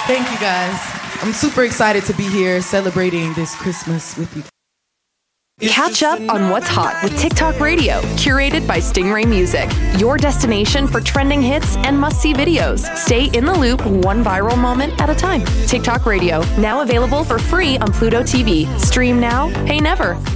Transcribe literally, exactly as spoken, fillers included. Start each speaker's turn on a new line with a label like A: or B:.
A: Thank you, guys. I'm super excited to be here celebrating this Christmas with you.
B: Catch up on what's hot with TikTok Radio, curated by Stingray Music. Your destination for trending hits and must-see videos. Stay in the loop one viral moment at a time. TikTok Radio, now available for free on Pluto T V. Stream now, pay never.